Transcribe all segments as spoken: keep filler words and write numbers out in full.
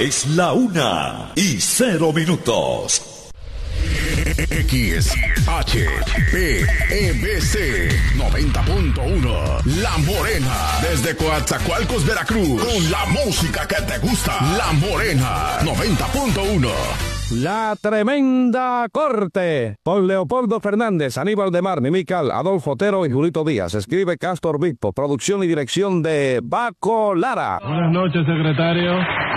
Es la una y cero minutos. X H P E B C noventa punto uno La Morena, desde Coatzacoalcos, Veracruz, con la música que te gusta. La Morena noventa punto uno. La Tremenda Corte, por Leopoldo Fernández, Aníbal de Mar, Mimical, Adolfo Otero y Julito Díaz. Escribe Castor Vicpo, producción y dirección de Baco Lara. Buenas noches, secretario.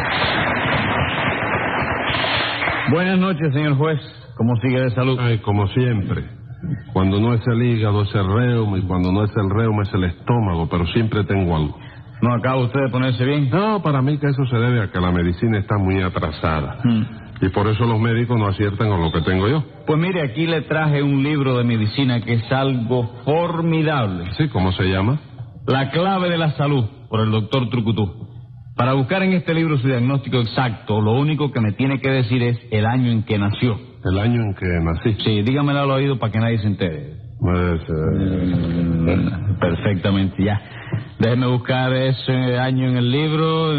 Buenas noches, señor juez. ¿Cómo sigue de salud? Ay, como siempre. Cuando no es el hígado es el reuma, y cuando no es el reuma es el estómago, pero siempre tengo algo. ¿No acaba usted de ponerse bien? No, para mí que eso se debe a que la medicina está muy atrasada. Hmm. Y por eso los médicos no aciertan con lo que tengo yo. Pues mire, aquí le traje un libro de medicina que es algo formidable. Sí, ¿cómo se llama? La clave de la salud, por el doctor Trucutú. Para buscar en este libro su diagnóstico exacto, lo único que me tiene que decir es el año en que nació. ¿El año en que nací? Sí, dígamelo al oído para que nadie se entere. Pues, eh... Perfectamente, ya. Déjeme buscar ese año en el libro.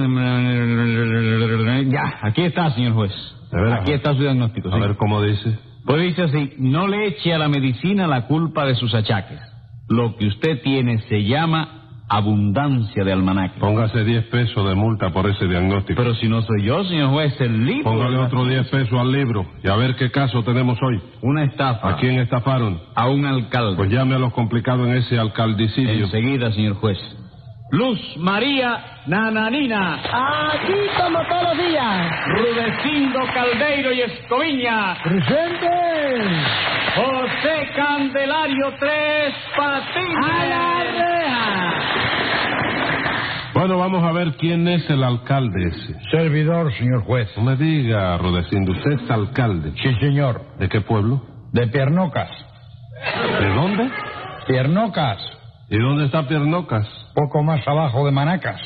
Ya, aquí está, señor juez. Aquí está su diagnóstico. A ¿sí? ver cómo dice. Pues dice así: no le eche a la medicina la culpa de sus achaques. Lo que usted tiene se llama abundancia de almanaque. Póngase diez pesos de multa por ese diagnóstico. Pero si no soy yo, señor juez, el libro... Póngale otro diez pesos al libro y a ver qué caso tenemos hoy. Una estafa. ¿A quién estafaron? A un alcalde. Pues llame a los complicados en ese alcaldicidio. Enseguida, señor juez. Luz María Nananina. Aquí como todos los días. Rudecindo Caldeiro y Escoviña. Presente. José Candelario Tres Patines. A la reja. Bueno, vamos a ver quién es el alcalde ese. Servidor, señor juez. No me diga, Rudecindo, usted es alcalde. Sí, señor. ¿De qué pueblo? De Piernocas. ¿De dónde? Piernocas. ¿Y dónde está Piernocas? Poco más abajo de Manacas.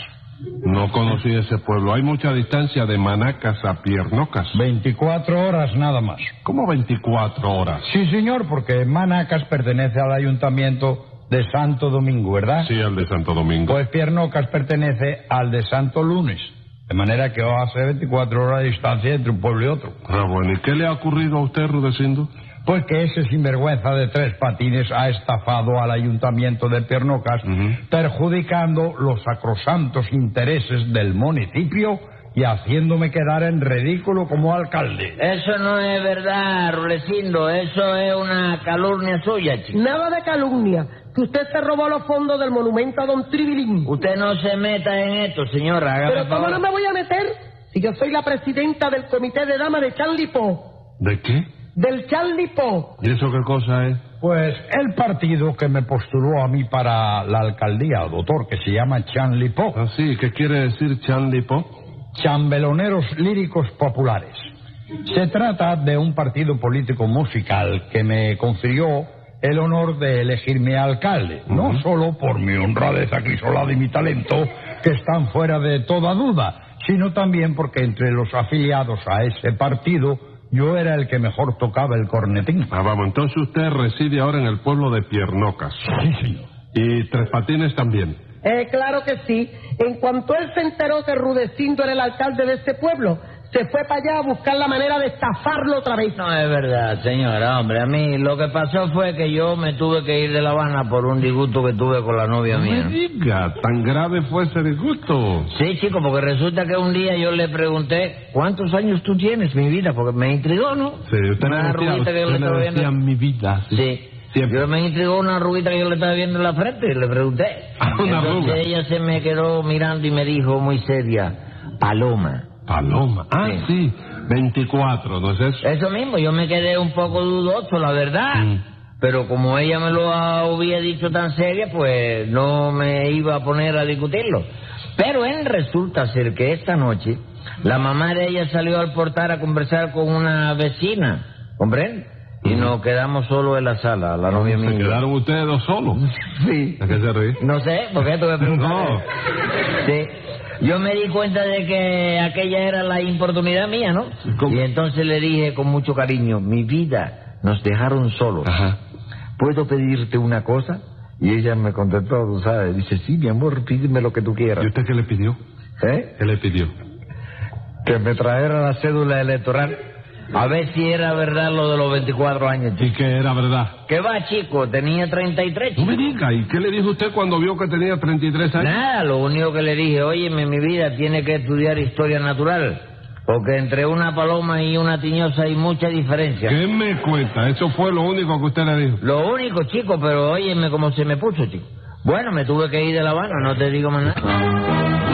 No conocí ese pueblo. Hay mucha distancia de Manacas a Piernocas. veinticuatro horas nada más. ¿Cómo veinticuatro horas? Sí, señor, porque Manacas pertenece al ayuntamiento de Santo Domingo, ¿verdad? Sí, al de Santo Domingo. Pues Piernocas pertenece al de Santo Lunes. De manera que va a ser veinticuatro horas de distancia entre un pueblo y otro. Ah, bueno. ¿Y qué le ha ocurrido a usted, Rudecindo? Pues que ese sinvergüenza de Tres Patines ha estafado al ayuntamiento de Piernocas, uh-huh. perjudicando los sacrosantos intereses del municipio y haciéndome quedar en ridículo como alcalde. Eso no es verdad, Rudecindo, eso es una calumnia suya, chico. Nada de calumnia, que usted se robó los fondos del monumento a Don Tribilín. Usted no se meta en esto, señora, hágame Pero ¿cómo favor. no me voy a meter si yo soy la presidenta del comité de damas de Charlie Po? ¿De qué? Del Charlie Po. ¿Y eso qué cosa es? Pues el partido que me postuló a mí para la alcaldía, doctor, que se llama Charlie Po. Ah, sí, ¿qué quiere decir Charlie Po? Chambeloneros Líricos Populares. Se trata de un partido político musical que me confirió el honor de elegirme alcalde, uh-huh. no solo por mi honradez acrisolada y mi talento, que están fuera de toda duda, sino también porque entre los afiliados a ese partido yo era el que mejor tocaba el cornetín. Ah, vamos, entonces usted reside ahora en el pueblo de Piernocas. Sí, señor. ¿Y Tres Patines también? Eh, claro que sí. En cuanto él se enteró que Rudecindo era el alcalde de ese pueblo, se fue para allá a buscar la manera de estafarlo otra vez. No es verdad, señora, hombre. A mí lo que pasó fue que yo me tuve que ir de La Habana por un disgusto que tuve con la novia no mía. No me diga, ¿tan grave fue ese disgusto? Sí, chico, porque resulta que un día yo le pregunté, ¿cuántos años tú tienes, mi vida? Porque me intrigó, ¿no? Sí, usted una le decía, que yo usted le le decía viendo... mi vida. Sí. sí. Siempre. Yo me intrigó una arruguita que yo le estaba viendo en la frente y le pregunté. Ah, una Entonces arruga. ella se me quedó mirando y me dijo muy seria, Paloma. Paloma. Ah, sí. sí. veinticuatro, ¿no es eso? Eso mismo, yo me quedé un poco dudoso, la verdad. Mm. Pero como ella me lo había dicho tan seria, pues no me iba a poner a discutirlo. Pero él resulta ser que esta noche la mamá de ella salió al portal a conversar con una vecina, ¿comprende? Y nos quedamos solos en la sala, la novia mía. ¿Se quedaron ustedes dos solos? Sí. ¿A qué se ríe? No sé, ¿por qué tuve que No. Sí. Yo me di cuenta de que aquella era la importunidad mía, ¿no? ¿Cómo? Y entonces le dije con mucho cariño, mi vida, nos dejaron solos. Ajá. ¿Puedo pedirte una cosa? Y ella me contestó, tú sabes, dice, sí, mi amor, pídeme lo que tú quieras. ¿Y usted qué le pidió? ¿Eh? ¿Qué le pidió? Que me trajera la cédula electoral. A ver si era verdad lo de los veinticuatro años, chico. ¿Y qué era verdad? ¿Qué va, chico? Tenía treinta y tres, No chico. me diga, ¿y qué le dijo usted cuando vio que tenía treinta y tres años? Nada, lo único que le dije, óyeme, mi vida, tiene que estudiar historia natural. Porque entre una paloma y una tiñosa hay mucha diferencia. ¿Qué me cuenta? Eso fue lo único que usted le dijo. Lo único, chico, pero óyeme cómo se me puso, chico. Bueno, me tuve que ir de La Habana, no te digo más nada.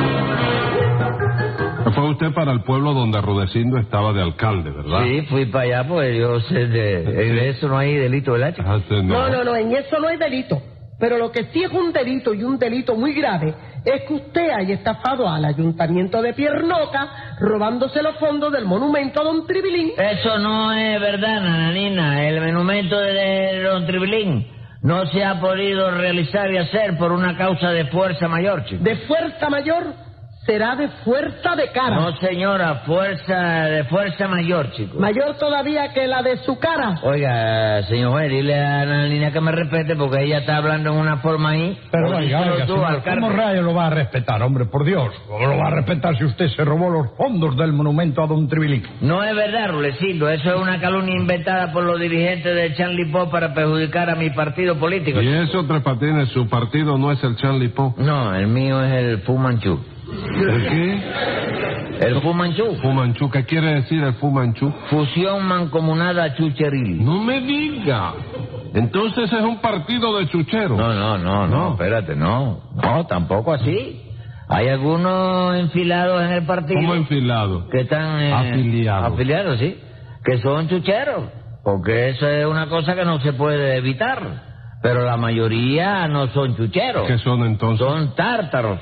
Fue usted para el pueblo donde Rudecindo estaba de alcalde, ¿verdad? Sí, fui para allá, pues yo sé de, de eso no hay delito, ¿verdad, chico? Ah, sí, No, no, no, en eso no hay delito. Pero lo que sí es un delito, y un delito muy grave, es que usted haya estafado al ayuntamiento de Piernoca robándose los fondos del monumento a Don Tribilín. Eso no es verdad, nananina. El monumento de Don Tribilín no se ha podido realizar y hacer por una causa de fuerza mayor, chico. De fuerza mayor será de fuerza de cara. No, señora, fuerza de fuerza mayor, chico. Mayor todavía que la de su cara. Oiga, señor juez, dile a la niña que me respete porque ella está hablando en una forma ahí. Pero O oiga, díselo oiga, tú, señor, alcalde. ¿cómo rayo lo va a respetar, hombre? Por Dios. ¿Cómo lo va a respetar si usted se robó los fondos del monumento a Don Tribilín? No es verdad, Rulecindo. Eso es una calumnia inventada por los dirigentes de Chanley Po para perjudicar a mi partido político. Y eso, Tres Patines, su partido no es el Chanley Po. No, el mío es el Fu Manchu. ¿El qué? El Fu Manchu. Fu Manchu, ¿qué quiere decir el Fu Manchu? Fusión mancomunada chucheril. No me diga. Entonces es un partido de chucheros. No, no, no, no, No. espérate, no. No, tampoco así. Hay algunos enfilados en el partido. ¿Cómo enfilado? Que están... eh, Afiliados. Afiliados, sí. Que son chucheros. Porque eso es una cosa que no se puede evitar. Pero la mayoría no son chucheros. ¿Qué son entonces? Son tártaros.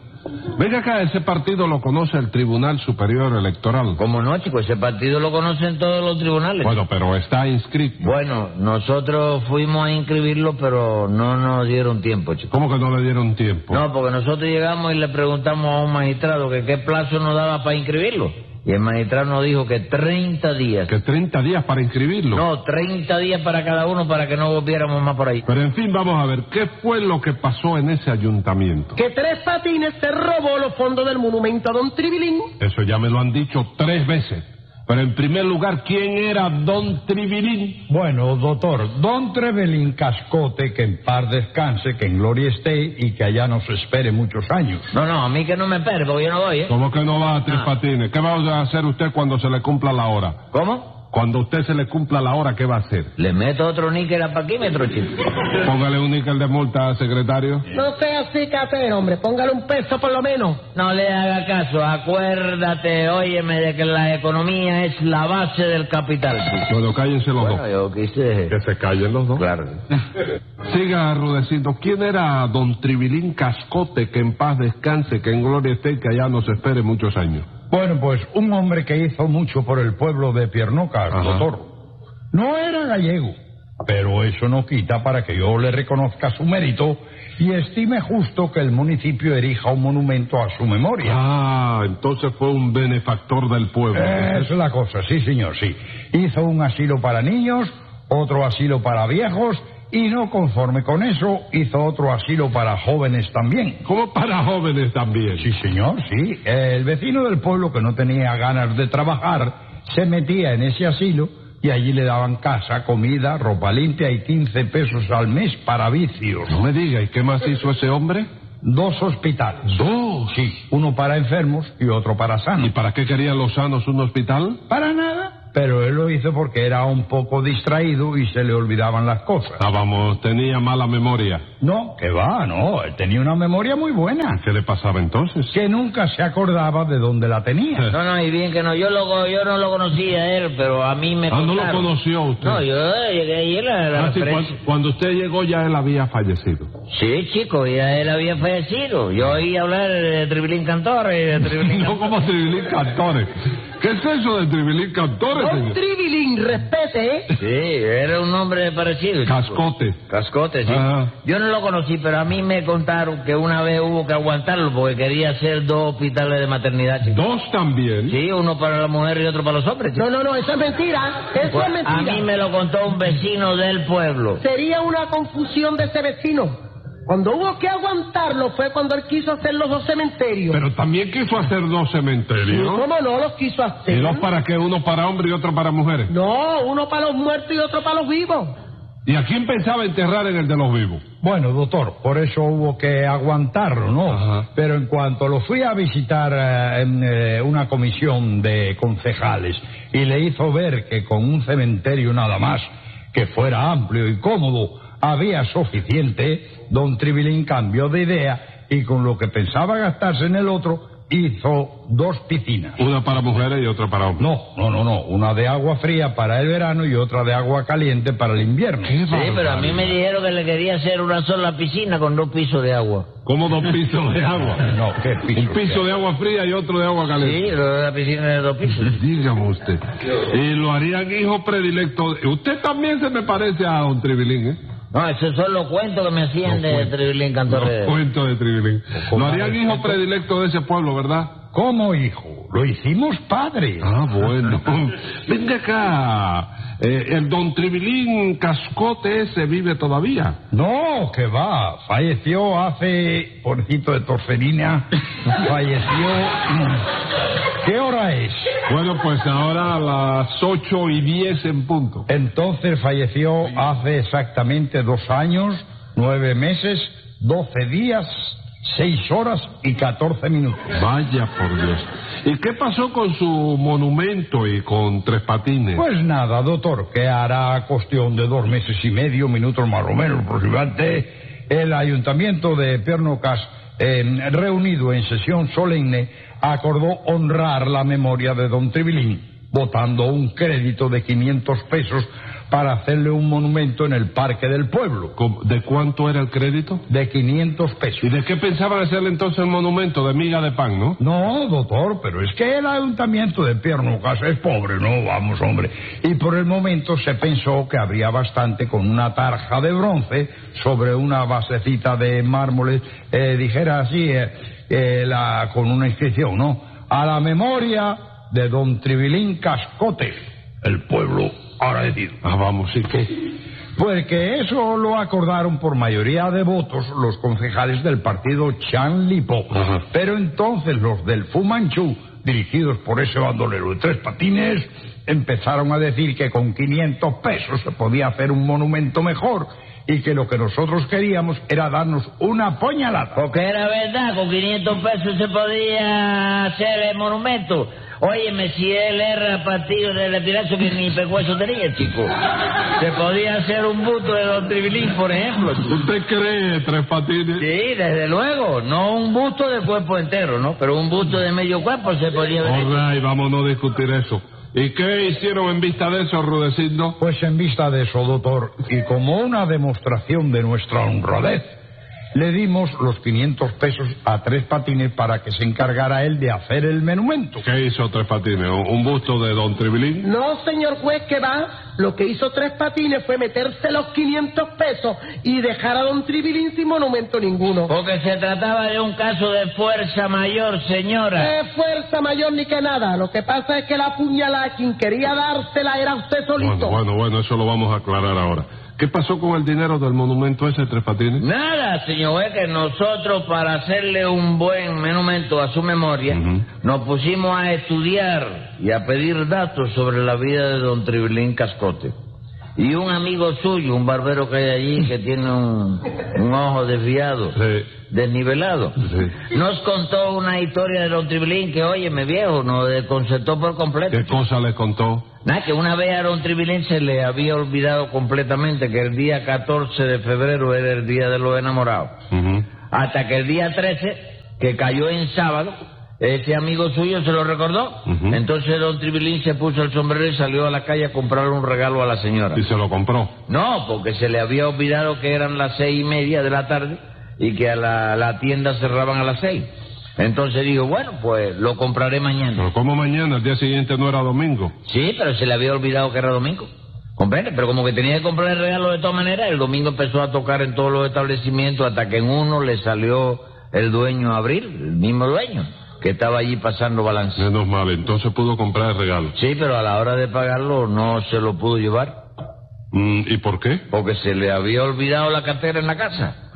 Venga acá, ese partido lo conoce el Tribunal Superior Electoral. Como no, chico, ese partido lo conocen todos los tribunales. Bueno, pero está inscrito. Bueno, nosotros fuimos a inscribirlo, pero no nos dieron tiempo, chico. ¿Cómo que no le dieron tiempo? No, porque nosotros llegamos y le preguntamos a un magistrado que qué plazo nos daba para inscribirlo. Y el magistrado nos dijo que treinta días. Que treinta días para inscribirlo. No, treinta días para cada uno para que no volviéramos más por ahí. Pero en fin, vamos a ver, ¿qué fue lo que pasó en ese ayuntamiento? Que Tres Patines se robó los fondos del monumento a Don Tribilín. Eso ya me lo han dicho tres veces. Pero en primer lugar, ¿quién era Don Tribilín? Bueno, doctor, Don Trevelín Cascote, que en paz descanse, que en gloria esté y que allá nos espere muchos años. No, no, a mí que no me espere, porque yo no voy, ¿eh? ¿Cómo que no va a Tres Ah. Patines? ¿Qué va a hacer usted cuando se le cumpla la hora? ¿Cómo? Cuando a usted se le cumpla la hora, ¿qué va a hacer? Le meto otro níquel a paquímetro, chico. Póngale un níquel de multa, secretario. No sea así, catero, hombre. Póngale un peso por lo menos. No le haga caso, acuérdate, óyeme, de que la economía es la base del capital, chico. Bueno, cállense los Bueno, dos. yo quise... Que se callen los dos. Claro. Siga, Rudecindo. ¿Quién era Don Tribilín Cascote, que en paz descanse, que en gloria esté y que allá nos espere muchos años? Bueno, pues un hombre que hizo mucho por el pueblo de Piernoca, Ajá. doctor. No era gallego, pero eso no quita para que yo le reconozca su mérito y estime justo que el municipio erija un monumento a su memoria. Ah, entonces fue un benefactor del pueblo. Esa es la cosa, sí, señor, sí. Hizo un asilo para niños, otro asilo para viejos y no conforme con eso, hizo otro asilo para jóvenes también. Como para jóvenes también. Sí, señor, sí. El vecino del pueblo que no tenía ganas de trabajar se metía en ese asilo y allí le daban casa, comida, ropa limpia y quince pesos al mes para vicios. No me diga, ¿y qué más hizo ese hombre? Dos hospitales. Dos. Sí, uno para enfermos y otro para ¿Y sanos. para qué querían los sanos un hospital? Para nada. Pero él lo hizo porque era un poco distraído y se le olvidaban las cosas. Ah, vamos, tenía mala memoria. No, que va, no. Él tenía una memoria muy buena. ¿Qué le pasaba entonces? Que nunca se acordaba de dónde la tenía. No, no, y bien que no, yo lo, yo no lo conocía a él, pero a mí me Ah, ¿no lo contaron. conoció usted? No, yo llegué y la, la Ah, sí, referencia. cuando, cuando usted llegó ya él había fallecido. Sí, chico, ya él había fallecido. Yo oí hablar de Tribilín Cantores y de Tribilín No como Tribilín Cantores. ¿Qué es eso de Tribilín Cantores, Don señor? Tribilín, respete, ¿eh? Sí, era un nombre parecido, chico. Cascote. Cascote, sí. Ajá. Yo no lo conocí, pero a mí me contaron que una vez hubo que aguantarlo porque quería hacer dos hospitales de maternidad, chico. Dos también. Sí, uno para la mujer y otro para los hombres, chico. No, no, no, eso es mentira. Eso Pues, es mentira. a mí me lo contó un vecino del pueblo. Sería una confusión de ese vecino. Cuando hubo que aguantarlo fue cuando él quiso hacer los dos cementerios. Pero también quiso hacer dos cementerios. Sí, ¿cómo no? Los quiso hacer. ¿Y dos para qué? ¿Uno para hombres y otro para mujeres? No, uno para los muertos y otro para los vivos. ¿Y a quién pensaba enterrar en el de los vivos? Bueno, doctor, por eso hubo que aguantarlo, ¿no? Ajá. Pero en cuanto lo fui a visitar eh, en eh, una comisión de concejales y le hizo ver que con un cementerio nada más, que fuera amplio y cómodo, había suficiente, don Tribilín cambió de idea y con lo que pensaba gastarse en el otro, hizo dos piscinas. Una para mujeres y otra para hombres. No, no, no, no. Una de agua fría para el verano y otra de agua caliente para el invierno. Sí, pero a mí me dijeron que le quería hacer una sola piscina con dos pisos de agua. ¿Cómo dos pisos de agua? No, ¿qué piso? Un piso de agua fría y otro de agua caliente. Sí, la piscina de dos pisos. Dígame usted. Y lo harían hijo predilecto. Usted también se me parece a don Tribilín, ¿eh? No, esos son los cuentos que me hacían de Tribilín Cantorrero. Los cuentos de Tribilín. Lo harían hijo predilecto de ese pueblo, ¿verdad? ¿Cómo, hijo? Lo hicimos padre. Ah, bueno. Venga acá. Eh, el don Tribilín Cascote ese vive todavía. No, que va. Falleció hace... Pobrecito de Torferina. Falleció... ¿Qué hora es? Bueno, pues ahora a las ocho y diez en punto. Entonces falleció hace exactamente dos años, nueve meses, doce días, seis horas y catorce minutos. Vaya por Dios. ¿Y qué pasó con su monumento y con Tres Patines? Pues nada, doctor, que hará cuestión de dos meses y medio, minutos más o menos, aproximadamente, el ayuntamiento de Piernocas, eh, reunido en sesión solemne, acordó honrar la memoria de don Tribilín, votando un crédito de quinientos pesos para hacerle un monumento en el Parque del Pueblo. ¿De cuánto era el crédito? De quinientos pesos. ¿Y de qué pensaban hacerle entonces el monumento? De miga de pan, ¿no? No, doctor, pero es que el ayuntamiento de Piernocas es pobre, ¿no? Vamos, hombre. Y por el momento se pensó que habría bastante con una tarja de bronce sobre una basecita de mármoles, eh, dijera así, eh, eh, la, con una inscripción, ¿no? A la memoria de don Tribilín Cascote, el pueblo agradecido. Ah, vamos, ¿y qué? Pues que eso lo acordaron por mayoría de votos los concejales del partido Chanlipo. Ajá. Pero entonces los del Fu Manchú, dirigidos por ese bandolero de Tres Patines, empezaron a decir que con quinientos pesos se podía hacer un monumento mejor y que lo que nosotros queríamos era darnos una puñalada. Porque era verdad, con quinientos pesos se podía hacer el monumento. Óyeme, si él era partido de retirazo que ni pecueso tenía, chico. Se podía hacer un busto de don Tribilín, por ejemplo. ¿Usted cree, Tres Patines? Sí, desde luego. No un busto de cuerpo entero, ¿no? Pero un busto de medio cuerpo se podía ver. All right, vamos a no discutir eso. ¿Y qué hicieron en vista de eso, Rudecindo? Pues en vista de eso, doctor, y como una demostración de nuestra honradez, le dimos los quinientos pesos a Tres Patines para que se encargara él de hacer el monumento. ¿Qué hizo Tres Patines? ¿Un busto de don Tribilín? No, señor juez, que va. Lo que hizo Tres Patines fue meterse los quinientos pesos y dejar a don Tribilín sin monumento ninguno. Porque se trataba de un caso de fuerza mayor, señora. Eh, fuerza mayor ni que nada. Lo que pasa es que la puñalada quien quería dársela era usted solito. Bueno, bueno, bueno, eso lo vamos a aclarar ahora. ¿Qué pasó con el dinero del monumento ese, Tres Patines? Nada, señor juez, que nosotros para hacerle un buen monumento a su memoria, uh-huh, nos pusimos a estudiar y a pedir datos sobre la vida de don Tribilín Cascote. Y un amigo suyo, un barbero que hay allí, que tiene un, un ojo desviado, sí, desnivelado, sí, nos contó una historia de don Tribilín que, óyeme, viejo, nos desconcertó por completo. ¿Qué cosa le contó? Nada, que una vez a don Tribilín se le había olvidado completamente que el día catorce de febrero era el día de los enamorados. Uh-huh. Hasta que el día trece, que cayó en sábado, ese amigo suyo se lo recordó. Uh-huh. Entonces don Tribilín se puso el sombrero y salió a la calle a comprar un regalo a la señora. ¿Y se lo compró? No, porque se le había olvidado que eran las seis y media de la tarde y que a la, la tienda cerraban a las seis. Entonces dijo, bueno, pues lo compraré mañana. ¿Pero cómo mañana? El día siguiente no era domingo. Sí, pero se le había olvidado que era domingo. ¿Comprende? Pero como que tenía que comprar el regalo de todas maneras, el domingo empezó a tocar en todos los establecimientos hasta que en uno le salió el dueño a abrir, el mismo dueño, que estaba allí pasando balance. Menos mal, entonces pudo comprar el regalo. Sí, pero a la hora de pagarlo no se lo pudo llevar. Mm, ¿Y por qué? Porque se le había olvidado la cartera en la casa.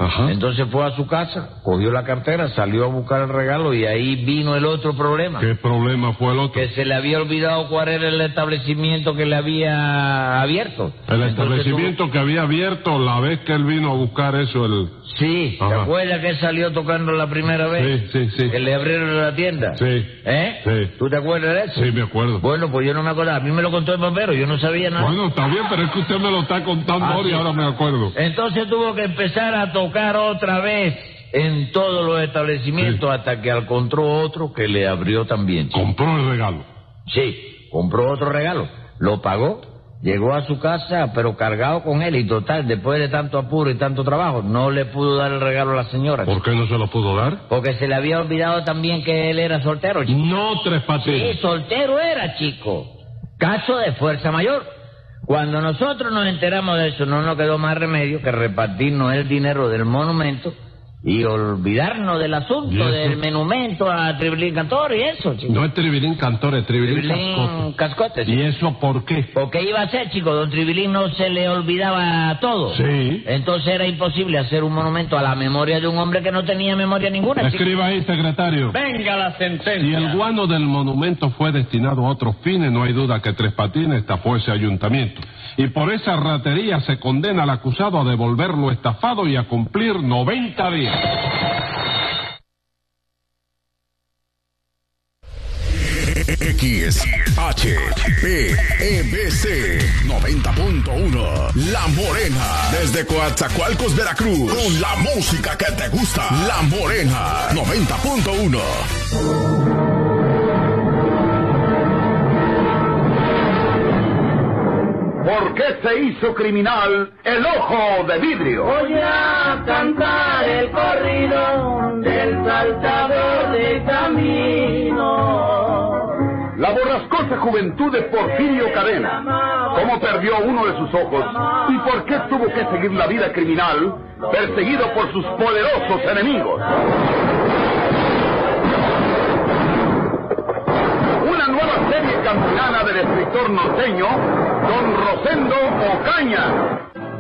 Ajá. Entonces fue a su casa, cogió la cartera, salió a buscar el regalo y ahí vino el otro problema. ¿Qué problema fue el otro? Que se le había olvidado cuál era el establecimiento que le había abierto. El Entonces, establecimiento tuvo... que había abierto la vez que él vino a buscar eso, el... Sí, ¿te Ajá. acuerdas que él salió tocando la primera vez? Sí, sí, sí. Que le abrieron la tienda. Sí. ¿Eh? Sí. ¿Tú te acuerdas de eso? Sí, me acuerdo. Bueno, pues yo no me acordaba. A mí me lo contó el bombero, yo no sabía nada. Bueno, está bien, pero es que usted me lo está contando Ah, ahora y sí. ahora me acuerdo. Entonces tuvo que empezar a tocar otra vez en todos los establecimientos Sí. hasta que encontró otro que le abrió también. Compró el regalo. Sí, compró otro regalo, lo pagó, llegó a su casa pero cargado con él y total, después de tanto apuro y tanto trabajo, no le pudo dar el regalo a la señora. ¿Por qué no se lo pudo dar? Porque se le había olvidado también que él era soltero, chico. No, Tres Sí, Patines. soltero era, chico. Caso de fuerza mayor. Cuando nosotros nos enteramos de eso, no nos quedó más remedio que repartirnos el dinero del monumento y olvidarnos del asunto ¿Y eso? del monumento a Tribilín Cantor y eso, chico. No es Tribilín Cantor, es Tribilín Tribilín Cascote. Cascote, sí. ¿Y eso por qué? Porque iba a ser, chico, don Tribilín no se le olvidaba todo. Sí. Entonces era imposible hacer un monumento a la memoria de un hombre que no tenía memoria ninguna, chico. Escriba ahí, secretario. Venga la sentencia. Si el guano del monumento fue destinado a otros fines, no hay duda que Tres Patines estafó ese ayuntamiento. Y por esa ratería se condena al acusado a devolver lo estafado y a cumplir noventa días. X H P E B C noventa punto uno La Morena, desde Coatzacoalcos, Veracruz, con la música que te gusta. La Morena noventa punto uno. ¿Por qué se hizo criminal el ojo de vidrio? Voy a cantar el corrido del saltador de camino. La borrascosa juventud de Porfirio Cadena. ¿Cómo perdió uno de sus ojos? ¿Y por qué tuvo que seguir la vida criminal, perseguido por sus poderosos enemigos? Una nueva serie campilana del escritor norteño, don Rosendo Ocaña.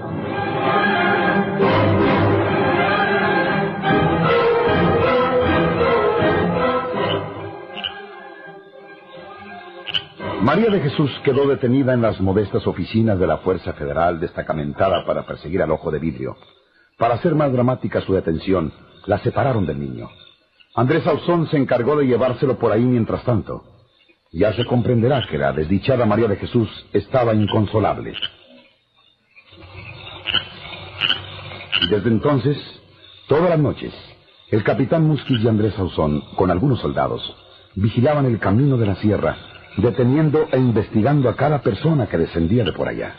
María de Jesús quedó detenida en las modestas oficinas de la Fuerza Federal destacamentada para perseguir al ojo de vidrio. Para hacer más dramática su detención, la separaron del niño. Andrés Ausón se encargó de llevárselo por ahí mientras tanto. Ya se comprenderá que la desdichada María de Jesús estaba inconsolable. Y desde entonces, todas las noches, el capitán Musquiz y Andrés Ausón, con algunos soldados, vigilaban el camino de la sierra, deteniendo e investigando a cada persona que descendía de por allá.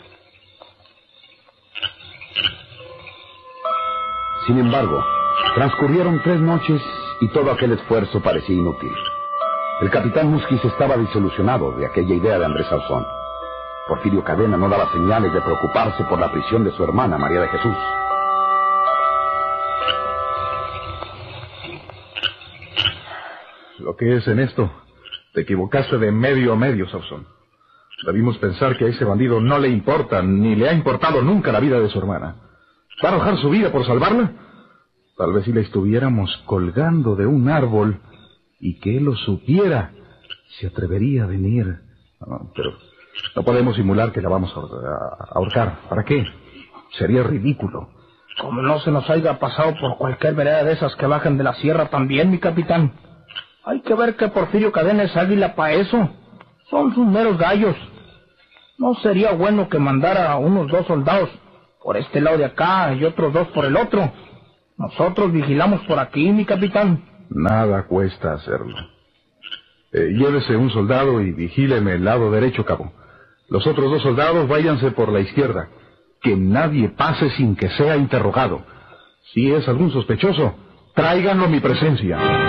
Sin embargo, transcurrieron tres noches y todo aquel esfuerzo parecía inútil. El capitán Musquiz estaba desilusionado de aquella idea de Andrés Ausón. Porfirio Cadena no daba señales de preocuparse por la prisión de su hermana María de Jesús. Lo que es en esto, te equivocaste de medio a medio, Sauzón. Debimos pensar que a ese bandido no le importa, ni le ha importado nunca la vida de su hermana. ¿Va a arrojar su vida por salvarla? Tal vez si la estuviéramos colgando de un árbol y que él lo supiera, se atrevería a venir. No, pero no podemos simular que la vamos a ahorcar. ¿Para qué? Sería ridículo. Como no se nos haya pasado por cualquier vereda de esas que bajan de la sierra también, mi capitán. Hay que ver que Porfirio Cadena es águila para eso. Son sus meros gallos. ¿No sería bueno que mandara a unos dos soldados por este lado de acá y otros dos por el otro? Nosotros vigilamos por aquí, mi capitán. Nada cuesta hacerlo. Eh, llévese un soldado y vigíleme el lado derecho, cabo. Los otros dos soldados váyanse por la izquierda. Que nadie pase sin que sea interrogado. Si es algún sospechoso, tráiganlo a mi presencia.